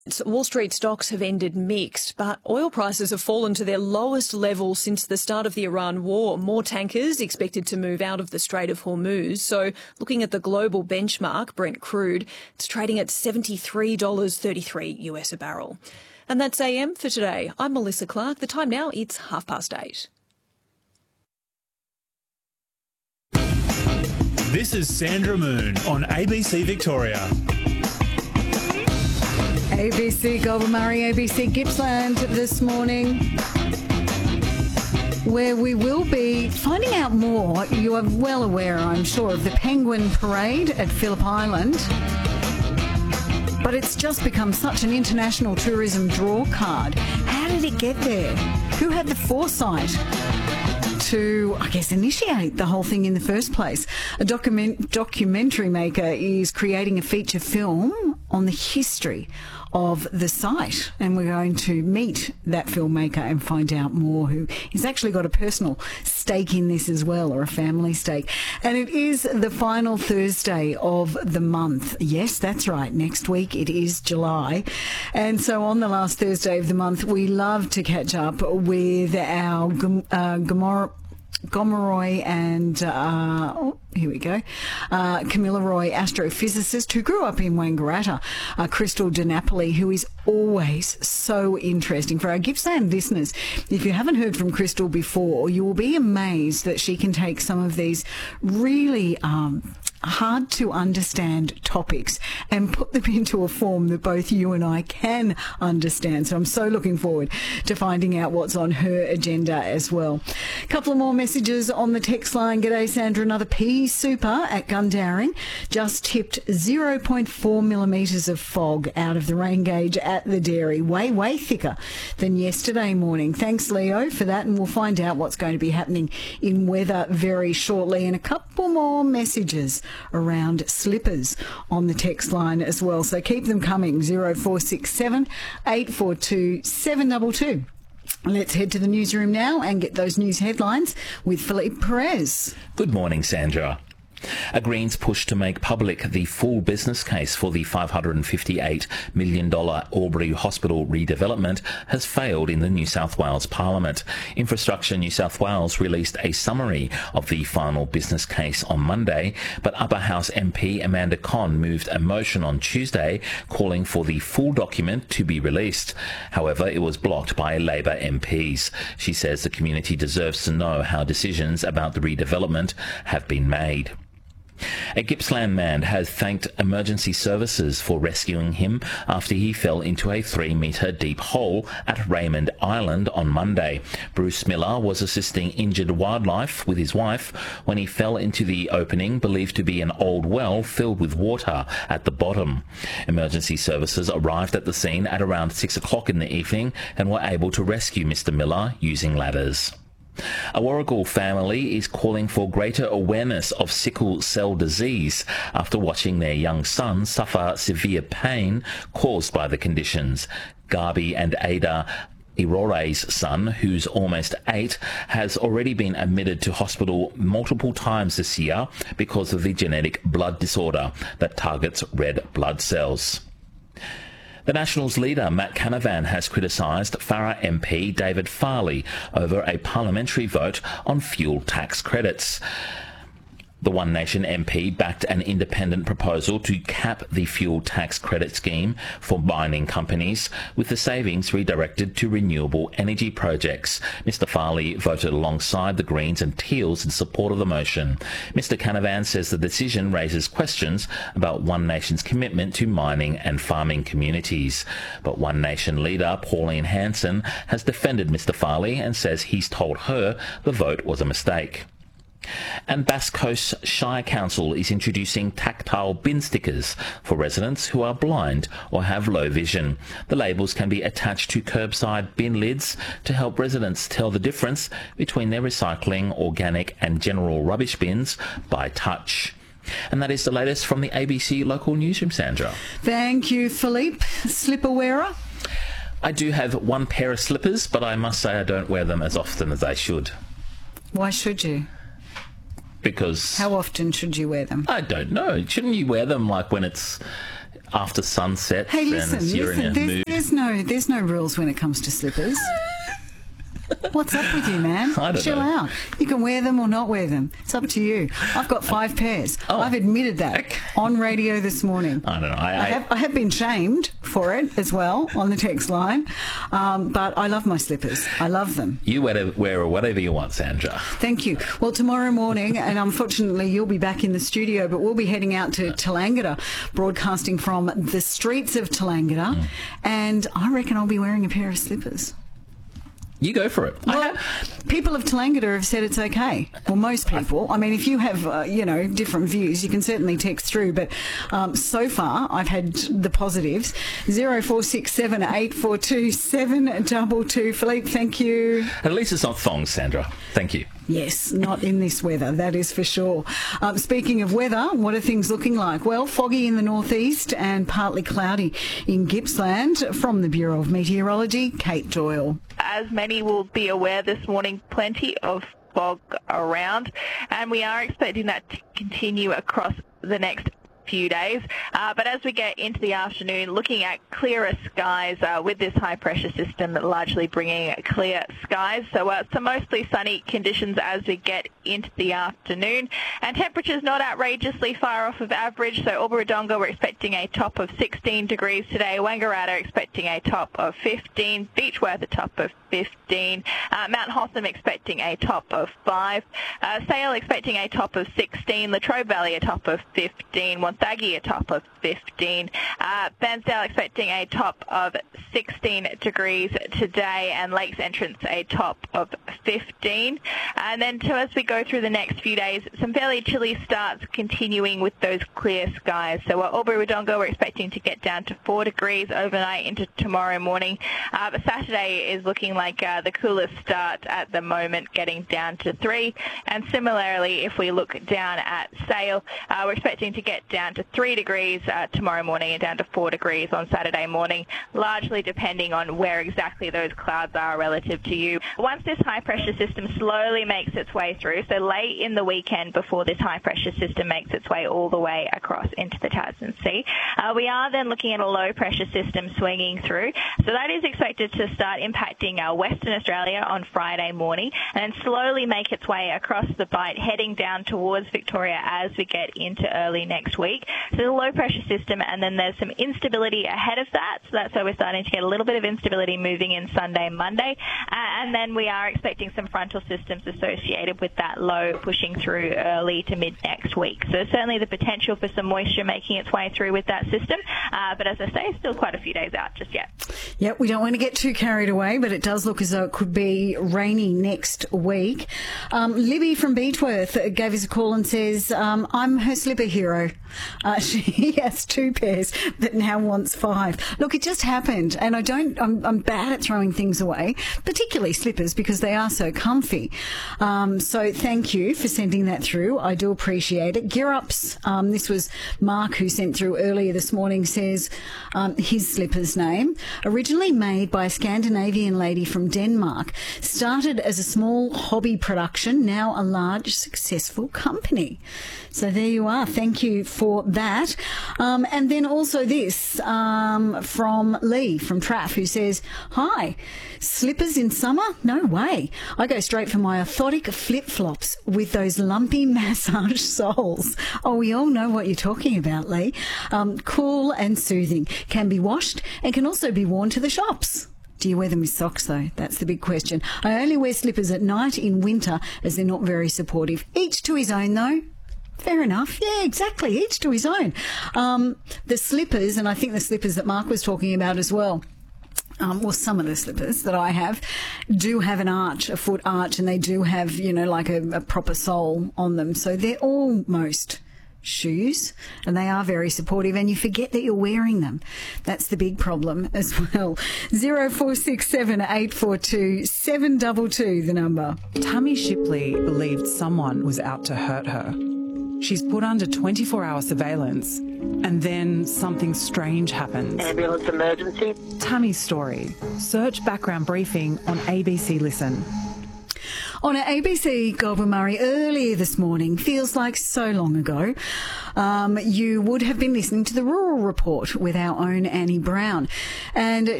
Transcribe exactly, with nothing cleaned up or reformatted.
Wall Street stocks have ended mixed, but oil prices have fallen to their lowest level since the start of the Iran war. More tankers expected to move out of the Strait of Hormuz. So looking at the global benchmark, Brent crude, it's trading at seventy-three dollars thirty-three U S a barrel. And that's A M for today. I'm Melissa Clark. The time now, it's half past eight. This is Sandra Moon on A B C Victoria. A B C Goulburn-Murray, A B C Gippsland this morning, where we will be finding out more. You are well aware, I'm sure, of the Penguin Parade at Phillip Island. But it's just become such an international tourism draw card. How did it get there? Who had the foresight to, I guess, initiate the whole thing in the first place? A document, documentary maker is creating a feature film on the history of the site, and we're going to meet that filmmaker and find out more, who has actually got a personal stake in this as well, or a family stake. And it is the final Thursday of the month. Yes, that's right. Next week it is July. And so on the last Thursday of the month, we love to catch up with our uh, Gomor- Gomeroi and, uh, oh, here we go, uh, Kamilaroi astrophysicist who grew up in Wangaratta, uh, Crystal DiNapoli, who is always so interesting. For our Gippsland listeners, if you haven't heard from Crystal before, you will be amazed that she can take some of these really um, hard to understand topics and put them into a form that both you and I can understand. So I'm so looking forward to finding out what's on her agenda as well. A couple of more messages on the text line. G'day, Sandra. Another pea super at Gundaring just tipped zero point four millimetres of fog out of the rain gauge at the dairy. Way, way thicker than yesterday morning. Thanks, Leo, for that. And we'll find out what's going to be happening in weather very shortly. And a couple more messages around slippers on the text line as well. So keep them coming. zero four six seven, eight four two, seven two two. Let's head to the newsroom now and get those news headlines with Philippe Perez. Good morning, Sandra. A Greens push to make public the full business case for the five hundred fifty-eight million dollars Albury Hospital redevelopment has failed in the New South Wales Parliament. Infrastructure New South Wales released a summary of the final business case on Monday, but Upper House M P Amanda Conn moved a motion on Tuesday calling for the full document to be released. However, it was blocked by Labor M Ps. She says the community deserves to know how decisions about the redevelopment have been made. A Gippsland man has thanked emergency services for rescuing him after he fell into a three-metre deep hole at Raymond Island on Monday. Bruce Miller was assisting injured wildlife with his wife when he fell into the opening believed to be an old well filled with water at the bottom. Emergency services arrived at the scene at around six o'clock in the evening and were able to rescue Mister Miller using ladders. A Warragul family is calling for greater awareness of sickle cell disease after watching their young son suffer severe pain caused by the conditions. Gabi and Ada Irore's son, who's almost eight, has already been admitted to hospital multiple times this year because of the genetic blood disorder that targets red blood cells. The Nationals leader, Matt Canavan, has criticised Farrer M P David Farley over a parliamentary vote on fuel tax credits. The One Nation M P backed an independent proposal to cap the fuel tax credit scheme for mining companies, with the savings redirected to renewable energy projects. Mister Farley voted alongside the Greens and Teals in support of the motion. Mister Canavan says the decision raises questions about One Nation's commitment to mining and farming communities. But One Nation leader Pauline Hanson has defended Mister Farley and says he's told her the vote was a mistake. And Bass Coast Shire Council is introducing tactile bin stickers for residents who are blind or have low vision. The labels can be attached to curbside bin lids to help residents tell the difference between their recycling, organic and general rubbish bins by touch. And that is the latest from the A B C local newsroom, Sandra. Thank you, Philippe. Slipper wearer? I do have one pair of slippers, but I must say I don't wear them as often as I should. Why should you? Because... How often should you wear them? I don't know. Shouldn't you wear them like when it's after sunset. Hey, listen, and you're listen in a there's, mood. there's no there's no rules when it comes to slippers. What's up with you, man? I don't Chill know. out. You can wear them or not wear them. It's up to you. I've got five pairs. Oh. I've admitted that Okay. on radio this morning. I don't know. I, I I, have, I have been shamed for it as well on the text line, um, but I love my slippers. I love them. you wear, wear whatever you want, Sandra. Thank you. Well, tomorrow morning, and unfortunately you'll be back in the studio, but we'll be heading out to Tallangatta, broadcasting from the streets of Tallangatta, mm. and I reckon I'll be wearing a pair of slippers. You go for it. Well, people of Tallangatta have said it's okay. Well, most people. I mean, if you have, uh, you know, different views, you can certainly text through. But um, so far, I've had the positives. zero four six seven eight four two seven two two. Philippe, thank you. At least it's not thongs, Sandra. Thank you. Yes, not in this weather, that is for sure. Um, speaking of weather, what are things looking like? Well, foggy in the northeast and partly cloudy in Gippsland. From the Bureau of Meteorology, Kate Doyle. As many will be aware this morning, plenty of fog around, and we are expecting that to continue across the next few days. Uh, but as we get into the afternoon, looking at clearer skies uh, with this high pressure system largely bringing clear skies. So uh, some mostly sunny conditions as we get into the afternoon, and temperatures not outrageously far off of average. So Albury-Wodonga, we're expecting a top of sixteen degrees today. Wangaratta expecting a top of fifteen. Beechworth a top of fifteen. Uh, Mount Hotham expecting a top of five. Uh, Sale expecting a top of sixteen. Latrobe Valley a top of fifteen. Wonthaggi a top of fifteen. Uh, Bairnsdale expecting a top of sixteen degrees today, and Lakes Entrance a top of fifteen. And then to, as we go through the next few days, some fairly chilly starts continuing with those clear skies. So uh, Albury-Wodonga, we're expecting to get down to four degrees overnight into tomorrow morning. Uh, but Saturday is looking like uh, the coolest start at the moment, getting down to three. And similarly, if we look down at Sale, uh, we're expecting to get down to three degrees uh, tomorrow morning and down to four degrees on Saturday morning, largely depending on where exactly those clouds are relative to you. Once this high pressure system slowly makes its way through, so late in the weekend before this high pressure system makes its way all the way across into the Tasman Sea, uh, we are then looking at a low pressure system swinging through. So that is expected to start impacting uh, Western Australia on Friday morning and then slowly make its way across the Bight, heading down towards Victoria as we get into early next week. So there's a low pressure system, and then there's some instability ahead of that. So that's why we're starting to get a little bit of instability moving in Sunday, Monday. Uh, and then we are expecting some frontal systems associated with that low pushing through early to mid next week. So certainly the potential for some moisture making its way through with that system. Uh, but as I say, still quite a few days out just yet. Yep, we don't want to get too carried away, but it does look as though it could be rainy next week. Um, Libby from Beechworth gave us a call and says, um, I'm her slipper hero. Uh, she has two pairs but now wants five. Look, it just happened, and I don't, I'm, I'm bad at throwing things away, particularly slippers, because they are so comfy. Um, so thank you for sending that through. I do appreciate it. Gear Ups, um, this was Mark who sent through earlier this morning, says um, his slipper's name, originally made by a Scandinavian lady from Denmark, started as a small hobby production, now a large successful company. So there you are. Thank you for that. Um, and then also this um, from Lee from Traff, who says, hi, slippers in summer? No way. I go straight for my orthotic flip-flops with those lumpy massage soles. Oh, we all know what you're talking about, Lee. Um, cool and soothing. Can be washed and can also be worn to the shops. Do you wear them with socks, though? That's the big question. I only wear slippers at night in winter as they're not very supportive. Each to his own, though. Fair enough. Yeah, exactly. Each to his own. Um, the slippers, and I think the slippers that Mark was talking about as well, Um, well, some of the slippers that I have do have an arch, a foot arch, and they do have, you know, like a, a proper sole on them. So they're almost shoes, and they are very supportive, and you forget that you're wearing them. That's the big problem as well. zero four six seven eight four two seven two two, the number. Tammy Shipley believed someone was out to hurt her. She's put under twenty-four hour surveillance, and then something strange happens. Ambulance emergency. Tammy's story. Search background briefing on A B C Listen. On A B C Goldwyn Murray earlier this morning, feels like so long ago, um, you would have been listening to the Rural Report with our own Annie Brown. And